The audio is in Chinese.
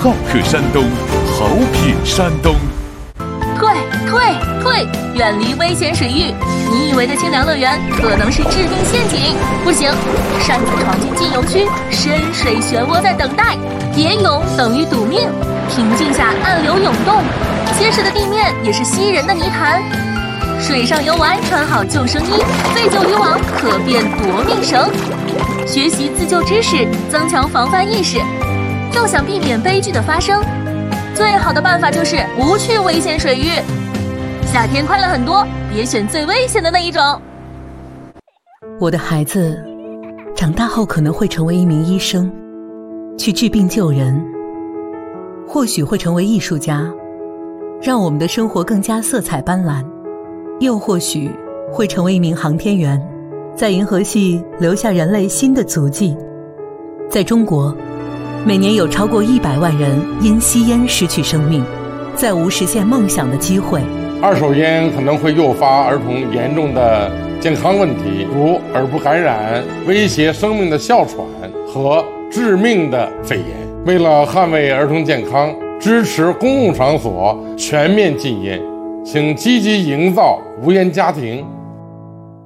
好客山东，好品山东。 退！远离危险水域！你以为的清凉乐园可能是致命陷阱。不行，擅自闯进禁游区，深水漩涡在等待。蝶泳等于赌命，平静下暗流涌动，结实的地面也是吸人的泥潭。水上游玩穿好救生衣，废旧渔网可变夺命绳。学习自救知识，增强防范意识。就想避免悲剧的发生，最好的办法就是不去危险水域。夏天快乐很多，别选最危险的那一种。 我的孩子长大后可能会成为一名医生，去治病救人，或许会成为艺术家，让我们的生活更加色彩斑斓，又或许会成为一名航天员，在银河系留下人类新的足迹。在中国，每年有超过100万人因吸烟失去生命，再无实现梦想的机会。 二手烟可能会诱发儿童严重的健康问题，如耳部感染、威胁生命的哮喘和致命的肺炎。为了捍卫儿童健康，支持公共场所全面禁烟，请积极营造无烟家庭。